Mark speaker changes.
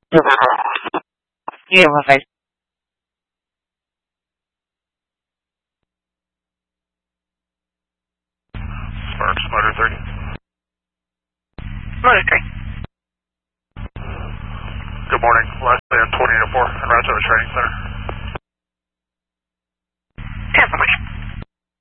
Speaker 1: Yeah, my face.
Speaker 2: Sparks, Motor 3.
Speaker 1: Motor 3.
Speaker 2: Good morning. Last day on 20 to 4 and route to the training center.
Speaker 1: 10 for Mike.